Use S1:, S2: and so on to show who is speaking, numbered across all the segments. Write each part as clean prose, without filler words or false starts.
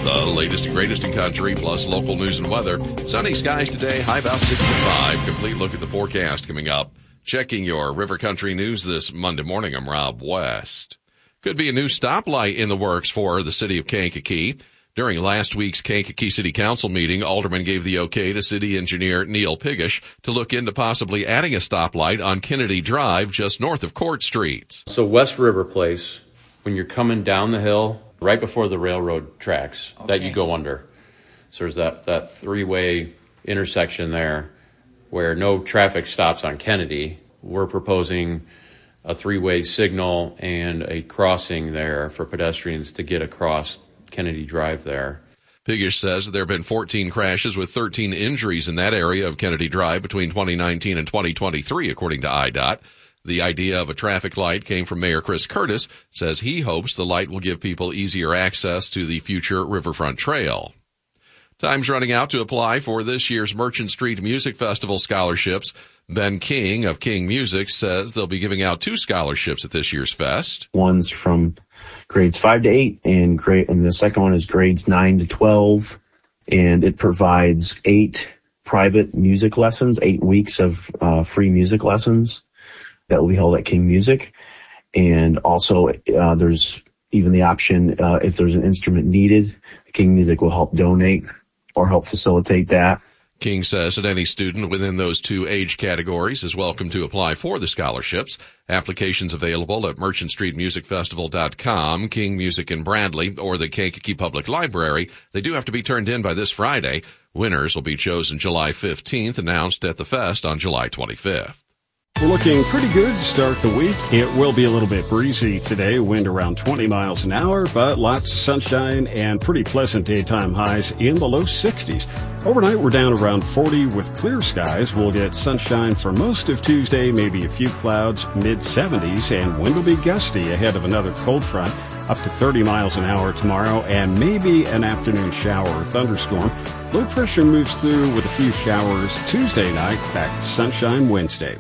S1: The latest and greatest in country, plus local news and weather. Sunny skies today, high about 65. Complete look at the forecast coming up. Checking your River Country news this Monday morning, I'm Rob West. Could be a new stoplight in the works for the city of Kankakee. During last week's Kankakee City Council meeting, Alderman gave the okay to city engineer Neil Pigish to look into possibly adding a stoplight on Kennedy Drive just north of Court Street.
S2: So West River Place, when you're coming down the hill, right before the railroad tracks that you go under. So there's that three-way intersection there where no traffic stops on Kennedy. We're proposing a three-way signal and a crossing there for pedestrians to get across Kennedy Drive there.
S1: Pigish says there have been 14 crashes with 13 injuries in that area of Kennedy Drive between 2019 and 2023, according to IDOT. The idea of a traffic light came from Mayor Chris Curtis, says he hopes the light will give people easier access to the future Riverfront Trail. Time's running out to apply for this year's Merchant Street Music Festival scholarships. Ben King of King Music says they'll be giving out 2 scholarships at this year's fest.
S3: One's from grades 5 to 8 and the second one is grades 9 to 12. And it provides 8 private music lessons, 8 weeks of free music lessons that will be held at King Music. And also there's even the option, if there's an instrument needed, King Music will help donate or help facilitate that.
S1: King says that any student within those 2 age categories is welcome to apply for the scholarships. Applications available at merchantstreetmusicfestival.com, King Music in Bradley, or the Kankakee Public Library. They do have to be turned in by this Friday. Winners will be chosen July 15th, announced at the fest on July 25th.
S4: We're looking pretty good to start the week. It will be a little bit breezy today, wind around 20 miles an hour, but lots of sunshine and pretty pleasant daytime highs in the low 60s. Overnight, we're down around 40 with clear skies. We'll get sunshine for most of Tuesday, maybe a few clouds, mid-70s, and wind will be gusty ahead of another cold front, up to 30 miles an hour tomorrow, and maybe an afternoon shower or thunderstorm. Low pressure moves through with a few showers Tuesday night, back to sunshine Wednesday.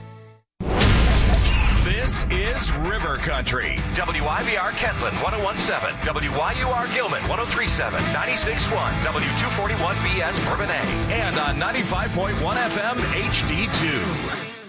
S5: This is River Country. WIBR Kentland 101.7, WYUR Gilman 103.7, 96.1, W241BS Bourbonnais, and on 95.1 FM HD2.